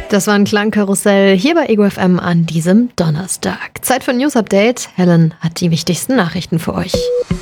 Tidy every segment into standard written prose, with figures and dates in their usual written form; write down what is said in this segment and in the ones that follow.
Das war ein Klangkarussell hier bei Ego FM an diesem Donnerstag. Zeit für ein News Update. Helen hat die wichtigsten Nachrichten für euch.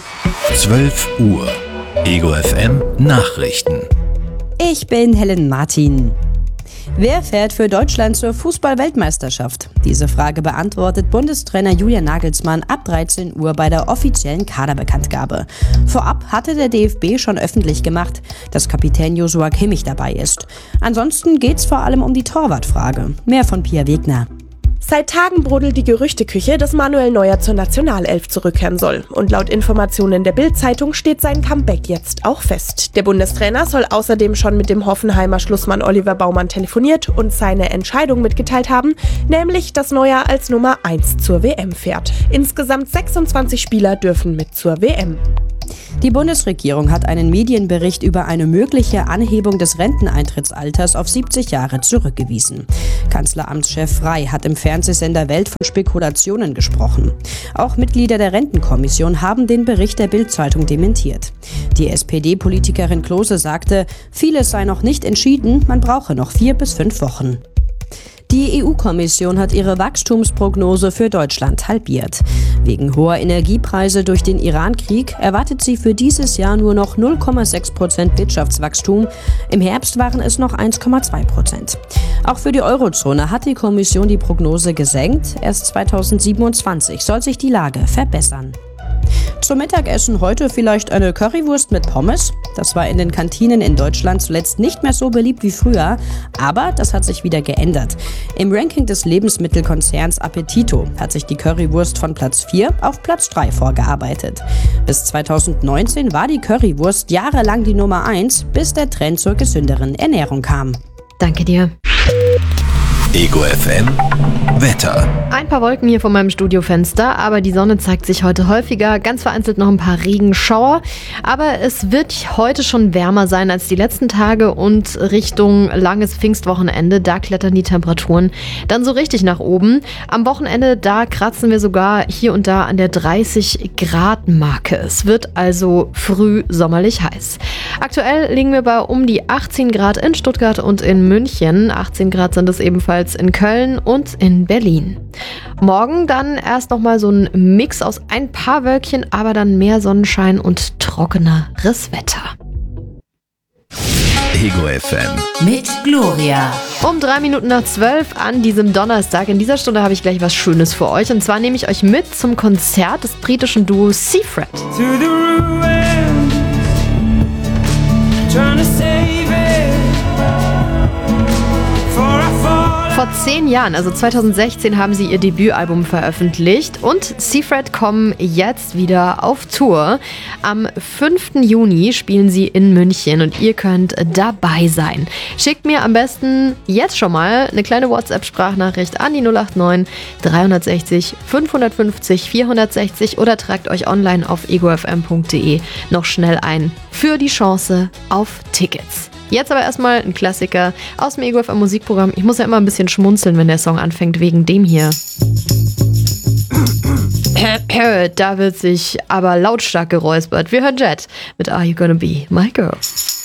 12 Uhr. Ego FM Nachrichten. Ich bin Helen Martin. Wer fährt für Deutschland zur Fußball-Weltmeisterschaft? Diese Frage beantwortet Bundestrainer Julian Nagelsmann ab 13 Uhr bei der offiziellen Kaderbekanntgabe. Vorab hatte der DFB schon öffentlich gemacht, dass Kapitän Joshua Kimmich dabei ist. Ansonsten geht's vor allem um die Torwartfrage. Mehr von Pia Wegner. Seit Tagen brodelt die Gerüchteküche, dass Manuel Neuer zur Nationalelf zurückkehren soll. Und laut Informationen der Bild-Zeitung steht sein Comeback jetzt auch fest. Der Bundestrainer soll außerdem schon mit dem Hoffenheimer Schlussmann Oliver Baumann telefoniert und seine Entscheidung mitgeteilt haben, nämlich, dass Neuer als Nummer 1 zur WM fährt. Insgesamt 26 Spieler dürfen mit zur WM. Die Bundesregierung hat einen Medienbericht über eine mögliche Anhebung des Renteneintrittsalters auf 70 Jahre zurückgewiesen. Kanzleramtschef Frey hat im Fernsehsender Welt von Spekulationen gesprochen. Auch Mitglieder der Rentenkommission haben den Bericht der Bild-Zeitung dementiert. Die SPD-Politikerin Klose sagte, vieles sei noch nicht entschieden, man brauche noch 4 bis 5 Wochen. Die EU-Kommission hat ihre Wachstumsprognose für Deutschland halbiert. Wegen hoher Energiepreise durch den Iran-Krieg erwartet sie für dieses Jahr nur noch 0,6% Wirtschaftswachstum. Im Herbst waren es noch 1,2%. Auch für die Eurozone hat die Kommission die Prognose gesenkt. Erst 2027 soll sich die Lage verbessern. Zum Mittagessen heute vielleicht eine Currywurst mit Pommes. Das war in den Kantinen in Deutschland zuletzt nicht mehr so beliebt wie früher, aber das hat sich wieder geändert. Im Ranking des Lebensmittelkonzerns Appetito hat sich die Currywurst von Platz 4 auf Platz 3 vorgearbeitet. Bis 2019 war die Currywurst jahrelang die Nummer 1, bis der Trend zur gesünderen Ernährung kam. Danke dir. Ego FM Wetter. Ein paar Wolken hier vor meinem Studiofenster, aber die Sonne zeigt sich heute häufiger. Ganz vereinzelt noch ein paar Regenschauer. Aber es wird heute schon wärmer sein als die letzten Tage und Richtung langes Pfingstwochenende. Da klettern die Temperaturen dann so richtig nach oben. Am Wochenende, da kratzen wir sogar hier und da an der 30-Grad-Marke. Es wird also früh sommerlich heiß. Aktuell liegen wir bei um die 18 Grad in Stuttgart und in München. 18 Grad sind es ebenfalls in Köln und in Berlin. Morgen dann erst nochmal so ein Mix aus ein paar Wölkchen, aber dann mehr Sonnenschein und trockeneres Wetter. Ego FM mit Gloria. Um 3:03 an diesem Donnerstag. In dieser Stunde habe ich gleich was Schönes für euch. Und zwar nehme ich euch mit zum Konzert des britischen Duos Seafret. Vor 10 Jahren, also 2016, haben sie ihr Debütalbum veröffentlicht und Seafret kommen jetzt wieder auf Tour. Am 5. Juni spielen sie in München und ihr könnt dabei sein. Schickt mir am besten jetzt schon mal eine kleine WhatsApp-Sprachnachricht an die 089 360 550 460 oder tragt euch online auf egofm.de noch schnell ein für die Chance auf Tickets. Jetzt aber erstmal ein Klassiker aus dem Ego FM Musikprogramm. Ich muss ja immer ein bisschen schmunzeln, wenn der Song anfängt, wegen dem hier. Da wird sich aber lautstark geräuspert. Wir hören Jet mit Are You Gonna Be My Girl?